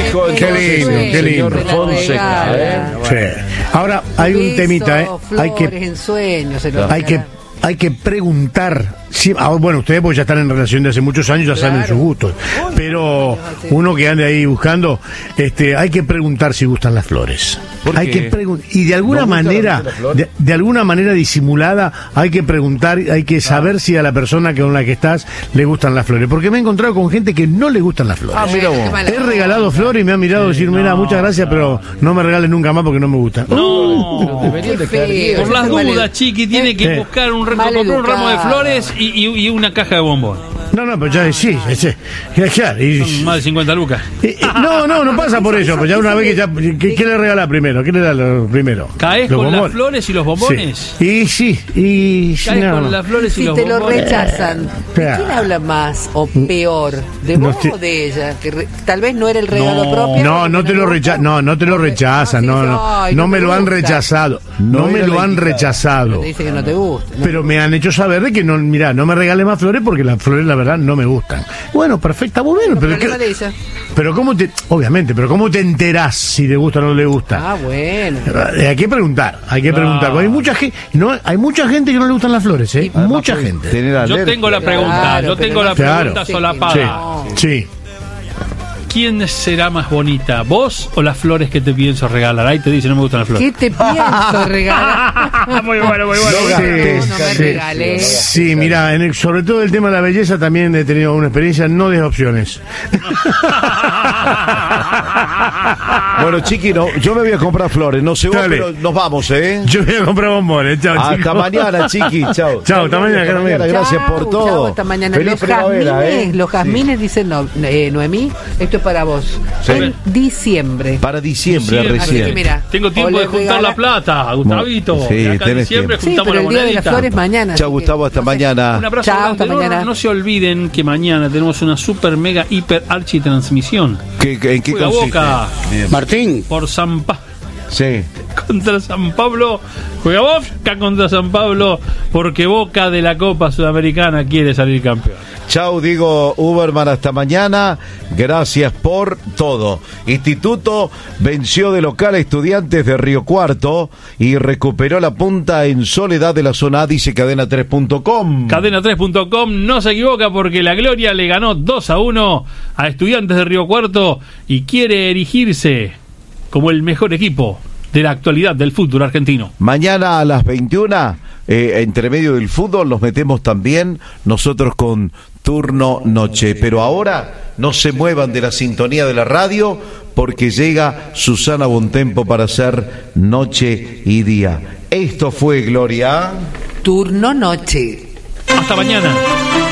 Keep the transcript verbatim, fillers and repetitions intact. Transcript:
dijo Qué entonces lindo, el qué lindo. señor Fonseca, ¿eh? Sí. Ahora hay un temita, ¿eh? Hay que, en sueños, se lo hay que, hay que preguntar. Sí, ah, bueno, ustedes pues ya están en relación de hace muchos años, ya Claro. saben sus gustos. Pero uno que ande ahí buscando, este, hay que preguntar si gustan las flores. ¿Por Hay qué? que pregun- y de alguna ¿No gustan manera, las flores? de, de alguna manera disimulada, hay que preguntar, hay que saber si a la persona con la que estás le gustan las flores. Porque me he encontrado con gente que no le gustan las flores. Ah, mira vos. He regalado flores y me ha mirado y decir, mira, muchas gracias, pero no me regales nunca más porque no me gustan. No, Deberían de caer bien. por las dudas, Chiqui, tiene que Eh. buscar un, re- Mal comprar un ramo de educada. flores y, y- y una caja de bombón. No, no, pero ya sí, sí, claro, y- Son más de cincuenta lucas. Eh, eh, no, no, no pasa por eso. Pues ya una vez que ya. ¿Qué, qué le regala primero? ¿Qué le da lo primero? ¿Caes ¿Los con las bombones? flores y los bombones? Sí. Y sí, y sí, Caes no, con no. las flores y Si los te lo bombones. rechazan, ¿de Claro. quién habla más o peor? ¿De No vos sé. o de ella? Que re- tal vez no era el regalo No. propio. No, no te lo gusta. rechazan, no, no te lo rechazan, no, no, Ay, no no me te lo han gusta. rechazado, no No me era lo la han indicada. rechazado, Te dice que no te gusta. ¿no? pero me han hecho saber de que no, mira, no me regales más flores porque las flores la verdad no me gustan. Bueno, perfecto, muy bien, El pero, problema ¿qué- de ella. pero cómo te, obviamente, pero cómo te enterás si le gusta o no le gusta. Ah, bueno. Eh, Hay que preguntar, hay que No. preguntar. Porque hay mucha gente, no, hay mucha gente que no le gustan las flores, ¿eh? Mucha gente. Tener Yo alergia. tengo la pregunta, Claro, yo pero tengo no la sé. pregunta Claro. solapada. Sí, sí. ¿Quién será más bonita, vos o las flores que te pienso regalar? Ahí te dice, no me gustan las flores. ¿Qué te pienso regalar? Muy bueno, muy bueno. No, Sí, no me sí, regalé. sí, mira, en el- sobre todo el tema de la belleza también he tenido una experiencia, no de opciones. Bueno, Chiqui, no, yo me voy a comprar flores, no sé vos, Dale. pero nos vamos, ¿eh? Yo voy a comprar bombones, chao, Hasta chicos. mañana, Chiqui, chao. Chao, hasta mañana, Hasta Carmen. gracias por Chau, todo. chau, hasta mañana. Feliz Los primavera, jazmines, ¿eh? los jazmines dicen no, eh, Noemí, esto es para vos. Sí. En diciembre. Para diciembre, Diciembre. Así que recién. mira, Tengo o tiempo le de juntar regala- la plata, Gustavito. Sí, Y acá en tenés diciembre tiempo. Sí, juntamos pero la el día de las monedita. flores mañana. Chao, así que- Gustavo, hasta Un mañana. abrazo Chao, grande. hasta No, mañana. no se olviden que mañana tenemos una super mega hiper archi transmisión. ¿Qué, qué- ¿En qué Juega consiste? Boca Martín. por San Pa Sí. contra San Pablo. Juega Boca contra San Pablo porque Boca de la Copa Sudamericana quiere salir campeón. Chau, digo Uberman, hasta mañana. Gracias por todo. Instituto venció de local a Estudiantes de Río Cuarto y recuperó la punta en Soledad de la zona A, dice cadena tres punto com. Cadena tres punto com no se equivoca porque la Gloria le ganó dos a uno a Estudiantes de Río Cuarto y quiere erigirse como el mejor equipo de la actualidad del fútbol argentino. Mañana a las veintiuna, eh, entre medio del fútbol, nos metemos también nosotros con turno noche. Pero ahora no se muevan de la sintonía de la radio porque llega Susana Bontempo para hacer noche y día. Esto fue Gloria. Turno noche. Hasta mañana.